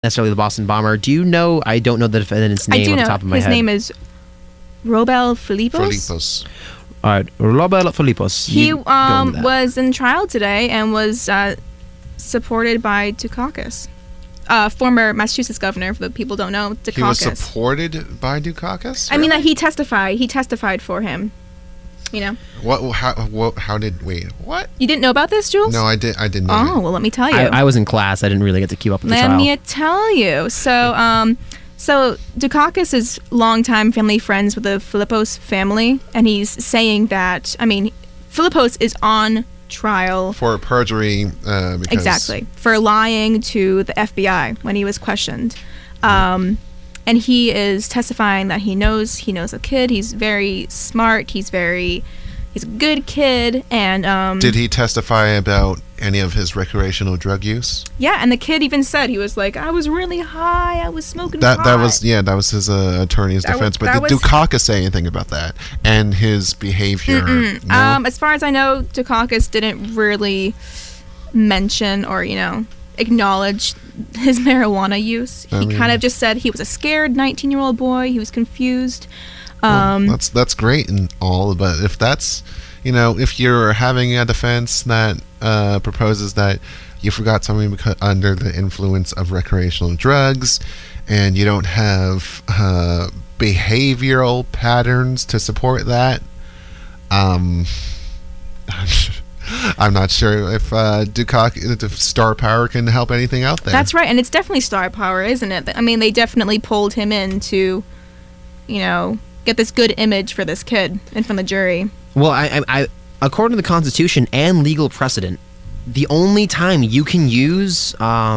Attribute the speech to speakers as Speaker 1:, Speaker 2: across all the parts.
Speaker 1: necessarily the Boston bomber. Do you know? I don't know the defendant's name off the top of my head.
Speaker 2: His name is Robel Filipos.
Speaker 3: Filipos.
Speaker 1: All right, Robel Filipos.
Speaker 2: He was in trial today and was supported by Dukakis, former Massachusetts governor. For the people who don't know, Dukakis.
Speaker 3: He was supported by Dukakis?
Speaker 2: I mean, he testified. He testified for him. You know.
Speaker 3: What? How did? Wait. What?
Speaker 2: You didn't know about this, Jules?
Speaker 3: No, I didn't know.
Speaker 2: Oh, well, let me tell you.
Speaker 1: I was in class. I didn't really get to keep up with the trial.
Speaker 2: Let me tell you. So Dukakis is longtime family friends with the Filipos family, and he's saying that, Filipos is on trial.
Speaker 3: For perjury.
Speaker 2: Exactly. For lying to the FBI when he was questioned. And he is testifying that he knows a kid. He's very smart. He's a good kid. And
Speaker 3: did he testify about any of his recreational drug use?
Speaker 2: Yeah, and the kid even said, he was like, I was really high. I was smoking pot.
Speaker 3: That was his attorney's defense. But did Dukakis say anything about that and his behavior? No?
Speaker 2: As far as I know, Dukakis didn't really mention or acknowledge his marijuana use. He kind of just said he was a scared 19-year-old boy. He was confused.
Speaker 3: That's great and all, but if that's, if you're having a defense that proposes that you forgot something under the influence of recreational drugs, and you don't have behavioral patterns to support that, I'm not sure if if Star Power can help anything out there.
Speaker 2: That's right, and it's definitely Star Power, isn't it? I mean, they definitely pulled him in to, get this good image for this kid in front of the jury.
Speaker 1: Well, I according to the Constitution and legal precedent, the only time you can use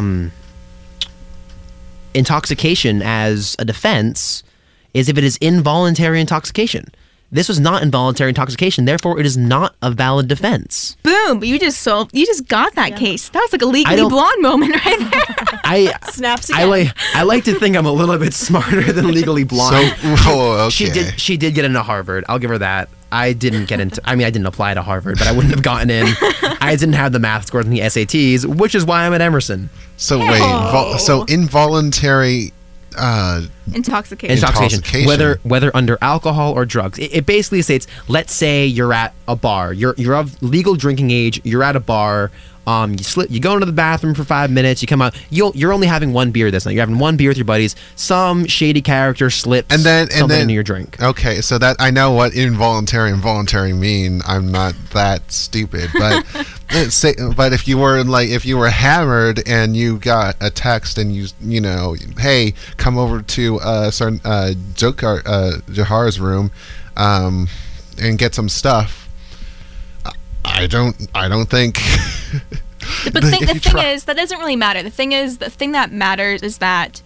Speaker 1: intoxication as a defense is if it is involuntary intoxication. This was not involuntary intoxication, therefore it is not a valid defense.
Speaker 2: Boom! You just got that case. That was like a Legally Blonde moment right there.
Speaker 4: Snaps again.
Speaker 1: I like to think I'm a little bit smarter than Legally Blonde.
Speaker 3: Okay.
Speaker 1: She did get into Harvard. I'll give her that. I didn't get into. I didn't apply to Harvard, but I wouldn't have gotten in. I didn't have the math scores in the SATs, which is why I'm at Emerson.
Speaker 3: So wait, so involuntary.
Speaker 2: Intoxication.
Speaker 1: Whether under alcohol or drugs. It basically states, let's say you're at a bar, you're of legal drinking age, you're at a bar, you go into the bathroom for 5 minutes, you come out, you're only having one beer this night, you're having one beer with your buddies, some shady character slips something into your drink.
Speaker 3: Okay, so that I know what involuntary and voluntary mean. I'm not that stupid, but but if you were hammered and you got a text and hey, come over to Jahar's room and get some stuff. I don't think.
Speaker 2: But the thing is, that doesn't really matter. The thing that matters is that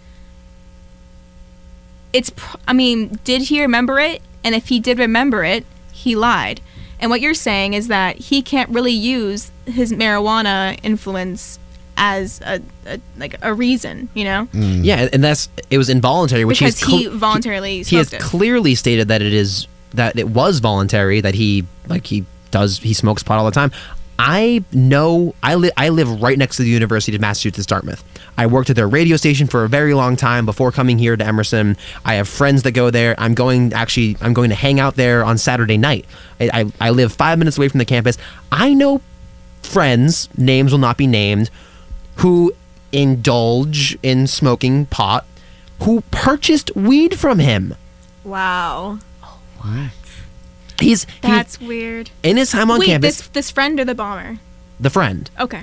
Speaker 2: did he remember it? And if he did remember it, he lied. And what you're saying is that he can't really use his marijuana influence as a reason,
Speaker 1: Yeah, and it was involuntary, which
Speaker 2: because he voluntarily
Speaker 1: he has
Speaker 2: smoked it.
Speaker 1: Clearly stated that it was voluntary, that he smokes pot all the time. I live right next to the University of Massachusetts Dartmouth. I worked at their radio station for a very long time before coming here to Emerson. I have friends that go there. I'm going to hang out there on Saturday night. I live 5 minutes away from the campus. I know friends, names will not be named, who indulge in smoking pot, who purchased weed from him.
Speaker 4: Wow.
Speaker 3: What?
Speaker 2: That's weird.
Speaker 1: In his time on campus,
Speaker 2: this friend or the bomber?
Speaker 1: The friend.
Speaker 2: Okay.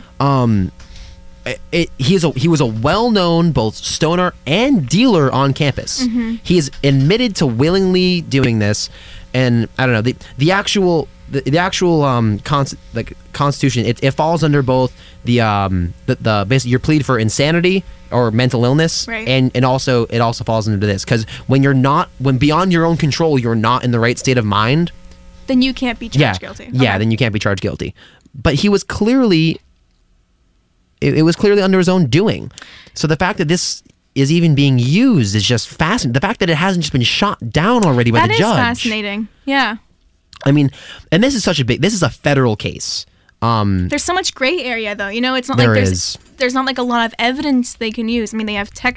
Speaker 1: He was a well-known both stoner and dealer on campus.
Speaker 2: Mm-hmm.
Speaker 1: He is admitted to willingly doing this, and I don't know the actual Constitution. It falls under both the basically your plea for insanity or mental illness,
Speaker 2: right.
Speaker 1: and also it also falls into this because when beyond your own control, you're not in the right state of mind.
Speaker 2: Then you can't be charged guilty.
Speaker 1: Yeah, then you can't be charged guilty. But he was clearly, it was clearly under his own doing. So the fact that this is even being used is just fascinating. The fact that it hasn't just been shot down already by the judge.
Speaker 2: That is fascinating. Yeah.
Speaker 1: And this is this is a federal case.
Speaker 2: There's so much gray area, though. You know, it's not
Speaker 1: There
Speaker 2: like
Speaker 1: is.
Speaker 2: there's not like a lot of evidence they can use. I mean, they have